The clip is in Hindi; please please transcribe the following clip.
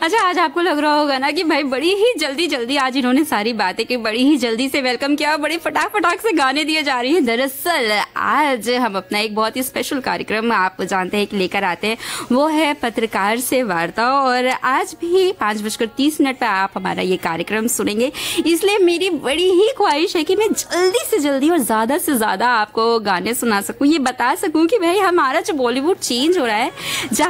अच्छा, आज आपको लग रहा होगा ना कि भाई बड़ी ही जल्दी जल्दी आज इन्होंने सारी बातें की, बड़ी ही जल्दी से वेलकम किया, बड़े फटाक से गाने दिए जा रही है। दरअसल आज हम अपना एक बहुत ही स्पेशल कार्यक्रम आप जानते हैं कि लेकर आते हैं, वो है पत्रकार से वार्ता। और आज भी 5:30 पर आप हमारा ये कार्यक्रम सुनेंगे, इसलिए मेरी बड़ी ही ख्वाहिश है कि मैं जल्दी से जल्दी और ज्यादा से ज्यादा आपको गाने सुना सकूं, ये बता सकूं कि भाई हमारा जो बॉलीवुड चेंज हो रहा है,